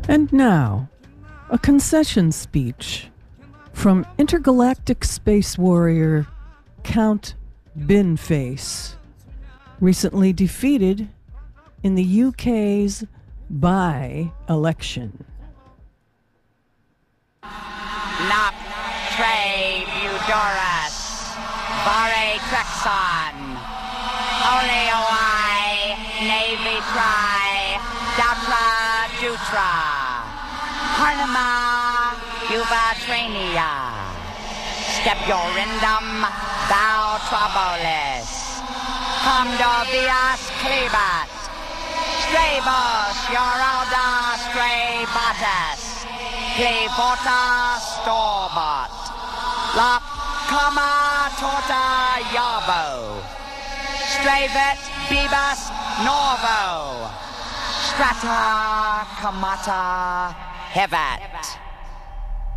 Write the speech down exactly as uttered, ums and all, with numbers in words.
And now, a concession speech from intergalactic space warrior Count Binface, recently defeated in the U K's by-election. Nap Tre Budoras Vare Trexon Oleoi Navy Tri Datra Dutra Harnama Uvatrania Stepurindum Thou Trabolis Comdovias Clebat Strebos Yoralda Strebatus Clevota Storbot Lop Kama Tota Yabo Stravit Bibas Norvo Strata Kamata Hevat